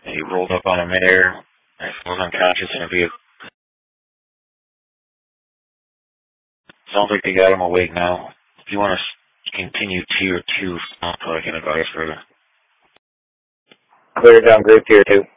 He rolled up on a mare. Was unconscious in a vehicle. Sounds like they got him awake now. If you want to continue tier 2, I can advise further. Clear down group tier 2.